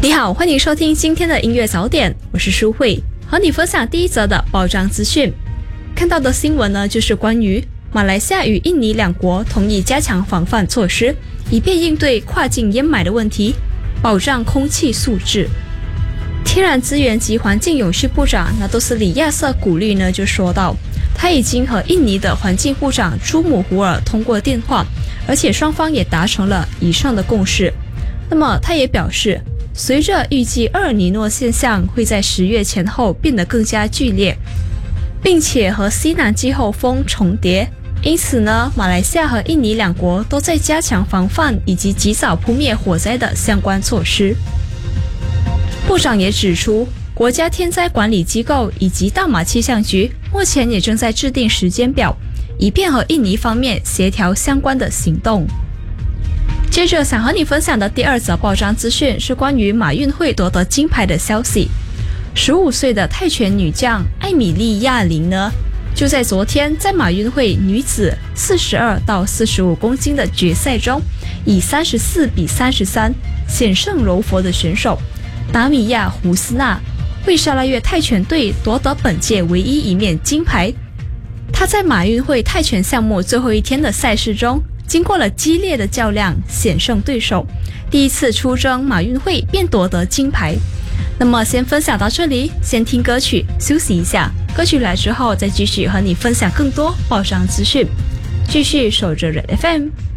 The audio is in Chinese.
你好，欢迎收听今天的音乐早点，我是舒慧，和你分享第一则的报章资讯。看到的新闻呢，就是关于马来西亚与印尼两国同意加强防范措施，以便应对跨境烟霾的问题，保障空气素质。天然资源及环境永续部长纳多斯里亚瑟古律呢就说到，他已经和印尼的环境部长朱姆胡尔通过电话，而且双方也达成了以上的共识。那么他也表示，随着预计厄尔尼诺现象会在10月前后变得更加剧烈，并且和西南季候风重叠，因此呢，马来西亚和印尼两国都在加强防范以及及早扑灭火灾的相关措施。部长也指出，国家天灾管理机构以及大马气象局目前也正在制定时间表，以便和印尼方面协调相关的行动。接着想和你分享的第二则报章资讯是关于马运会夺得金牌的消息。15岁的泰拳女将艾米莉亚林呢，就在昨天在马运会女子42到45公斤的决赛中，以34比33险胜柔佛的选手达米亚胡斯纳，为沙拉越泰拳队夺得本届唯一一面金牌。她在马运会泰拳项目最后一天的赛事中，经过了激烈的较量，险胜对手，第一次出征马运会便夺得金牌。那么先分享到这里，先听歌曲休息一下，歌曲来之后再继续和你分享更多报章资讯，继续守着 Red FM。